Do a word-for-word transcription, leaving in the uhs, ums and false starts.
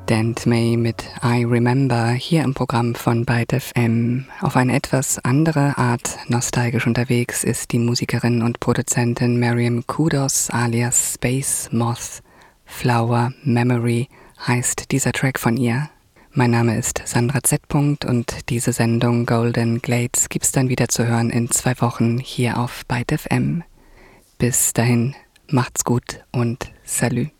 Dant May mit I Remember hier im Programm von Byte F M. Auf eine etwas andere Art nostalgisch unterwegs ist die Musikerin und Produzentin Miriam Kudos alias Space Moth. Flower Memory heißt dieser Track von ihr. Mein Name ist Sandra Z. und diese Sendung Golden Glades gibt's dann wieder zu hören in zwei Wochen hier auf Byte F M. Bis dahin, macht's gut und Salü.